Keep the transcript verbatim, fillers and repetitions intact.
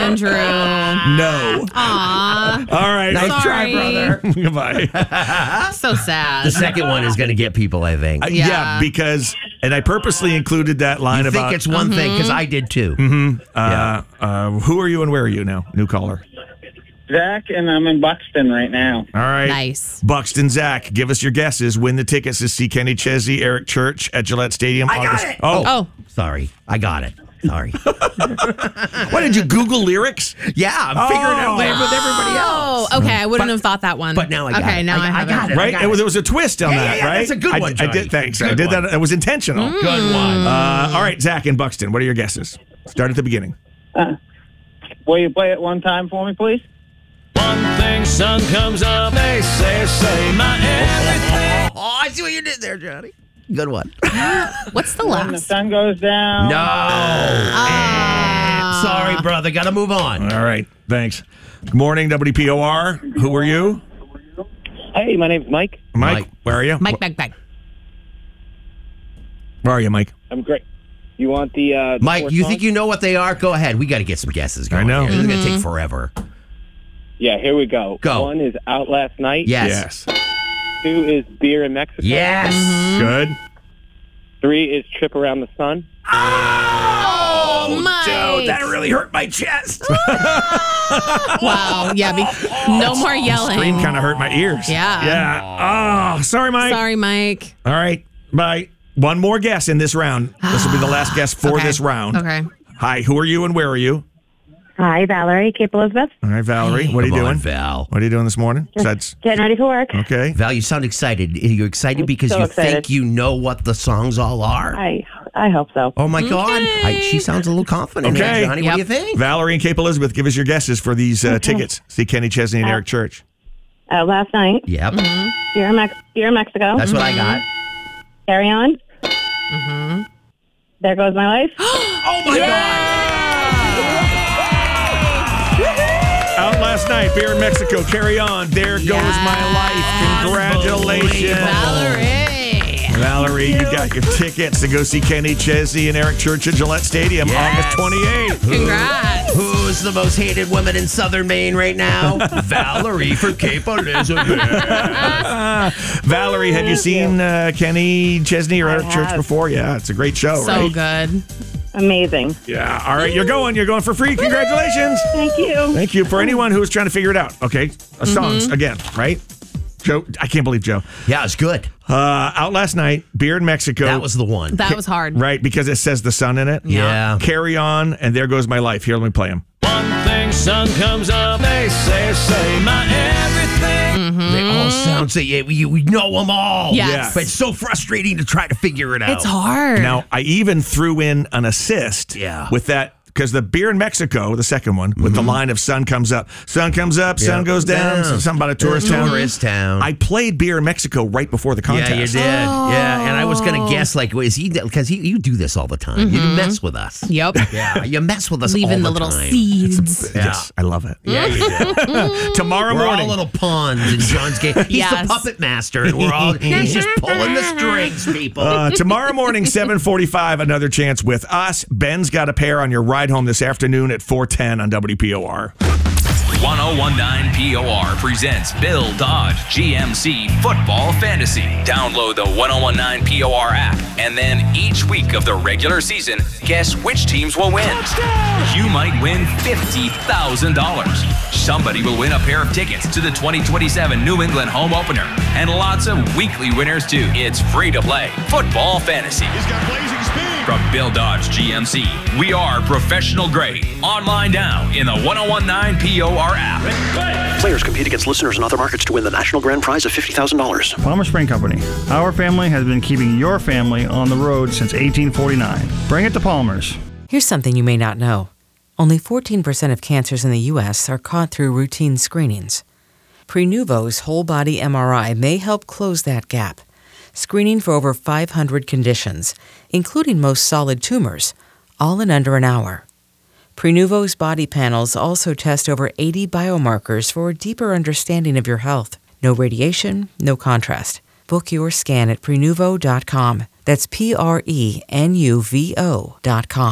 Andrew. No. Aw. All right. Nice Sorry. try, brother. Goodbye. So sad. The second one is going to get people, I think. Uh, yeah. Yeah. because, and I purposely included that line You think about it's one thing, because I did too. uh, uh, who are you and where are you now? New caller. Zach, and I'm in Buxton right now. All right. Nice. Buxton Zach, give us your guesses. Win the tickets to see Kenny Chesney, Eric Church at Gillette Stadium. I got August. it. Oh. Oh. Sorry. I got it. Sorry. What, did you Google lyrics? Yeah, I'm figuring Oh. out with everybody else. Oh, okay. I wouldn't have thought that one. but now I got okay, it. now I- I, I have got it. it. Right? got It was, it was a twist on Yeah, that, yeah, yeah, right? that's a good I, one, I did, Johnny. thanks. I Good did one. that. It was intentional. Good one. Uh, all right, Zach in Buxton, what are your guesses? Start at the beginning. Will you play it one time for me, please? One thing, sun comes up, they say, say my everything. Oh, I see what you did there, Johnny. Good one. What's the When the last? sun goes down. No. Ah. Sorry, brother. Got to move on. All right, thanks. Good morning, W P O R. Who are you? Hey, my name's Mike. Mike, Mike. where are you? Mike, Mike, Mike. Where are you, Mike? I'm great. You want the uh, the Mike, fourth you song? think you know what they are? Go ahead. We got to get some guesses going. I know. Here. This is going to Mm-hmm. take forever. Yeah, here we go. Go. One is Out Last Night. Yes. Yes. Two is Beer in Mexico. Yes. Good. Three is Trip Around the Sun. Oh, Mike. Dude, that really hurt my chest. Wow. Yeah. Be- no more Scream yelling. kind of hurt my ears. Yeah. Yeah. Oh, sorry, Mike. Sorry, Mike. All right. Bye. One more guess in this round. This will be the last guess for Okay. this round. Okay. Hi, who are you and where are you? Hi, Valerie, Cape Elizabeth. All right, Valerie. What are you Come doing? on, Val. What are you doing this morning? Besides, Getting ready for work. okay. Val, you sound excited. Are you excited because so you excited. think you know what the songs all are? I I hope so. Oh, my God. I, she sounds a little confident. Okay. Here, Johnny, what do you Yep. think? Valerie and Cape Elizabeth, give us your guesses for these uh, tickets. See Kenny Chesney and Eric Church. Uh, last night, Yep. Beer in, Mex- Beer in Mexico. That's what I got. Carry on. Mm-hmm. There goes my life. Oh, my God. Out last night, Beer in Mexico. Carry on. There goes my life. Congratulations. Valerie. Valerie, you got your tickets to go see Kenny Chesney and Eric Church at Gillette Stadium Yes. August twenty-eighth. Congrats. Who's the most hated woman in Southern Maine right now? Valerie for Cape Elizabeth. Valerie, have you seen uh, Kenny Chesney or I Eric Church have. before? Yeah, it's a great show, So right? good. Amazing. Yeah. All right, you're going. You're going for free. Congratulations. Thank you. Thank you. For anyone who's trying to figure it out, okay? Uh, songs, Mm-hmm. again, right? Joe, I can't believe Joe. Yeah, it's good. Uh, Out Last Night, Beer in Mexico. That was the one. That was hard. Right, because it says the sun in it. Yeah. Carry On, and There Goes My Life. Here, let me play them. One thing, sun comes up, they say, say my everything. They all sound so you, you know them all. Yes. Yeah. But it's so frustrating to try to figure it out. It's hard. Now, I even threw in an assist Yeah. with that, because the Beer in Mexico, the second one, with the line of sun comes up, sun comes up, sun Yeah. goes down, Down. something about a tourist town. Tourist town. I played Beer in Mexico right before the contest. Yeah, you did. Yeah, and I was going to guess, like, is he, because he, you do this all the time. You mess with us. Yep. Yeah, you mess with us Leaving all the the little time. seeds. Yes, I love it. Yeah, you do. Tomorrow We're morning. all little pawns in John's game. He's Yes. the puppet master, and we're all, he's just pulling the strings, people. Uh, tomorrow morning, seven forty-five, another chance with us. Ben's got a pair on your ride home this afternoon at four ten on W P O R. one oh one nine P O R presents Bill Dodge G M C Football Fantasy. Download the one oh one nine P O R app, and then each week of the regular season, guess which teams will win. You might win fifty thousand dollars. Somebody will win a pair of tickets to the twenty twenty-seven New England home opener, and lots of weekly winners too. It's free to play Football Fantasy. He's got blazing speed. From Bill Dodge G M C, we are professional grade. Online now in the one oh one nine P O R app. Players compete against listeners in other markets to win the national grand prize of fifty thousand dollars. Palmer Spring Company. Our family has been keeping your family on the road since eighteen forty-nine. Bring it to Palmer's. Here's something you may not know. Only fourteen percent of cancers in the U S are caught through routine screenings. Prenuvo's whole body M R I may help close that gap, screening for over five hundred conditions, including most solid tumors, all in under an hour. Prenuvo's body panels also test over eighty biomarkers for a deeper understanding of your health. No radiation, no contrast. Book your scan at Prenuvo dot com. That's P R E N U V O dot com.